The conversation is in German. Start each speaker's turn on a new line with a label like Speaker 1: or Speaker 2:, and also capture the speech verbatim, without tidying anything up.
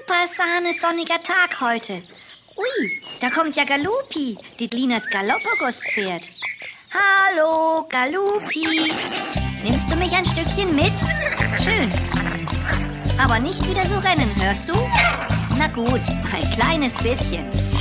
Speaker 1: super Sahne sonniger Tag heute. Ui, da kommt ja Galupi, Didlinas Galopagos-Pferd. Hallo, Galupi. Nimmst du mich ein Stückchen mit? Schön. Aber nicht wieder so rennen, hörst du? Na gut, ein kleines bisschen.